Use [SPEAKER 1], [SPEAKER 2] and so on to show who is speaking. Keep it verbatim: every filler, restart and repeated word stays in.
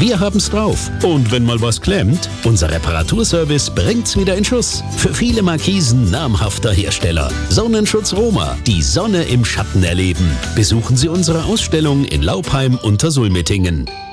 [SPEAKER 1] Wir haben's drauf. Und wenn mal was klemmt, unser Reparaturservice bringt's wieder in Schuss. Für viele Markisen namhafter Hersteller. Sonnenschutz Roma. Die Sonne im Schatten erleben. Besuchen Sie unsere Ausstellung in Laupheim unter Sulmetingen.